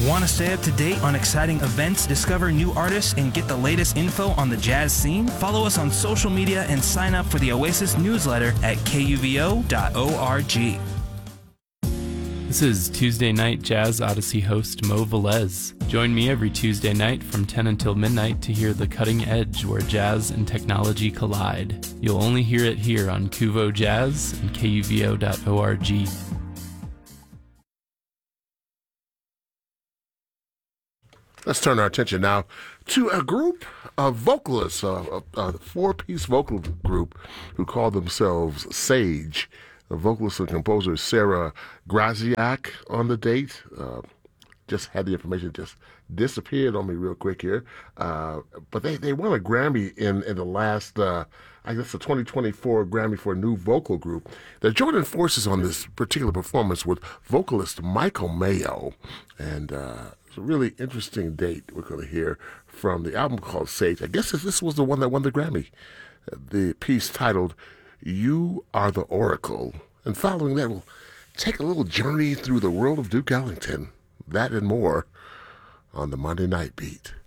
Want to stay up to date on exciting events, discover new artists, and get the latest info on the jazz scene? Follow us on social media and sign up for the Oasis newsletter at kuvo.org. This is Tuesday Night Jazz Odyssey host Mo Velez. Join me every Tuesday night from 10 until midnight to hear the cutting edge where jazz and technology collide. You'll only hear it here on Kuvo Jazz and kuvo.org. Let's turn our attention now to a group of vocalists, a four-piece vocal group who call themselves Sage. The vocalist and composer Sarah Graziak on the date. Just had the information, just disappeared on me real quick here. But they won a Grammy in the last, I guess the 2024 Grammy for a new vocal group. They're joining forces on this particular performance with vocalist Michael Mayo. And it's a really interesting date we're going to hear from the album called Sage. I guess this was the one that won the Grammy. The piece titled You Are the Oracle. And following that, we'll take a little journey through the world of Duke Ellington. That and more on the Monday Night Beat.